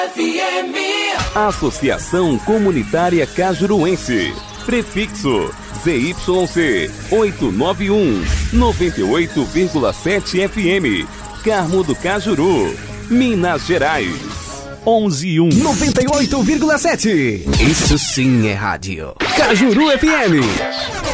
FM. Associação Comunitária Cajuruense. Prefixo ZYC 891 98,7 FM. Carmo do Cajuru, Minas Gerais. 11 1 98,7. Isso sim é rádio. Cajuru FM.